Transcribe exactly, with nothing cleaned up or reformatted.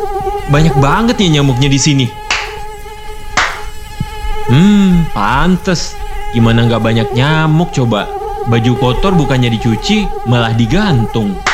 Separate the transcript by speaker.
Speaker 1: Banyak banget ya nyamuknya di sini. Hmm, pantes. Gimana nggak banyak nyamuk coba? Baju kotor bukannya dicuci, malah digantung.